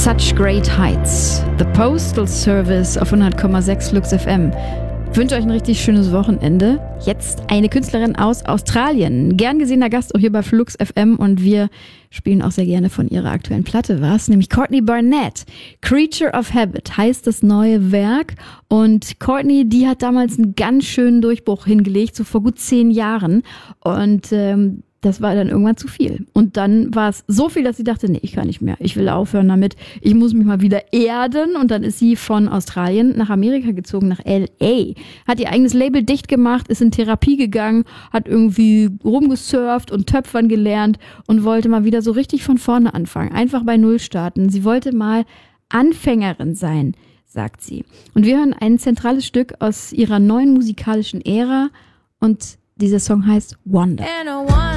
Such Great Heights. The Postal Service auf 100,6 Flux FM. Ich wünsche euch ein richtig schönes Wochenende. Jetzt eine Künstlerin aus Australien. Gern gesehener Gast auch hier bei Flux FM und wir spielen auch sehr gerne von ihrer aktuellen Platte was, nämlich Courtney Barnett. Creature of Habit heißt das neue Werk und Courtney, die hat damals einen ganz schönen Durchbruch hingelegt, so vor gut 10 Jahren und das war dann irgendwann zu viel. Und dann war es so viel, dass sie dachte, nee, ich kann nicht mehr. Ich will aufhören damit. Ich muss mich mal wieder erden. Und dann ist sie von Australien nach Amerika gezogen, nach L.A. Hat ihr eigenes Label dicht gemacht, ist in Therapie gegangen, hat irgendwie rumgesurft und Töpfern gelernt und wollte mal wieder so richtig von vorne anfangen. Einfach bei Null starten. Sie wollte mal Anfängerin sein, sagt sie. Und wir hören ein zentrales Stück aus ihrer neuen musikalischen Ära und dieser Song heißt Wonder.